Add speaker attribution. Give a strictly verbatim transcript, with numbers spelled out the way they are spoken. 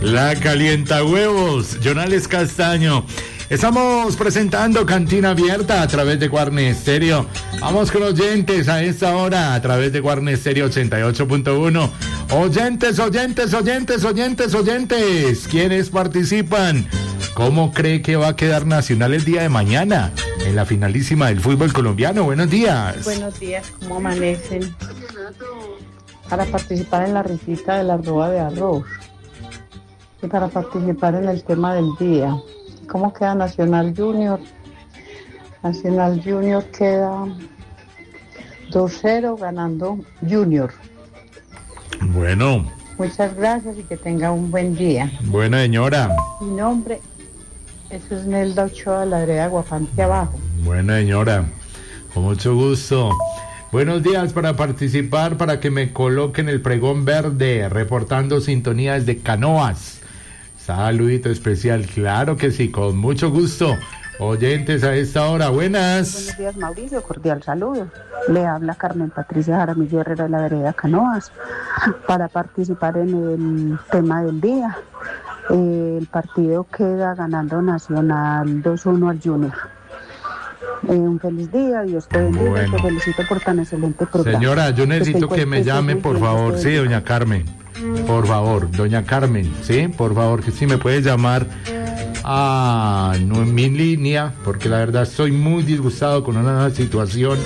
Speaker 1: La calienta huevos, Jonales Castaño. Estamos presentando Cantina Abierta a través de Guarne Estéreo. Vamos con oyentes a esta hora a través de Guarne Estéreo ochenta y ocho punto uno. Oyentes, oyentes, oyentes, oyentes, oyentes. ¿Quiénes participan? ¿Cómo cree que va a quedar Nacional el día de mañana en la finalísima del fútbol colombiano? Buenos días.
Speaker 2: Buenos días, ¿cómo amanecen? Para participar en la recita de la arroba de arroz y para participar en el tema del día. ¿Cómo queda Nacional Junior? Nacional Junior queda dos cero ganando Junior.
Speaker 1: Bueno.
Speaker 2: Muchas gracias y que tenga un buen día.
Speaker 1: Buena señora.
Speaker 2: Mi nombre es Nelda Ochoa, la vereda Guapante Abajo.
Speaker 1: Buena señora, con mucho gusto. Buenos días, para participar, para que me coloquen el pregón verde, reportando sintonía desde Canoas. Saludito especial, claro que sí, con mucho gusto. Oyentes a esta hora, buenas.
Speaker 3: Buenos días, Mauricio, cordial saludo. Le habla Carmen Patricia Jaramillo Herrera de la vereda Canoas para participar en el tema del día. Eh, el partido queda ganando Nacional dos uno al Junior. Eh, un feliz día, Dios te bendiga, bueno. Te felicito por tan excelente programa.
Speaker 1: Señora, yo necesito que, que me llame, por favor. Sí, doña Carmen. Por favor, doña Carmen, sí, por favor, que sí me puede llamar a no en mi línea, porque la verdad estoy muy disgustado con una situación